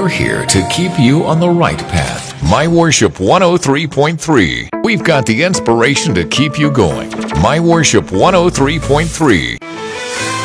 we're here to keep you on the right path. My Worship 103.3. We've got the inspiration to keep you going. My Worship 103.3.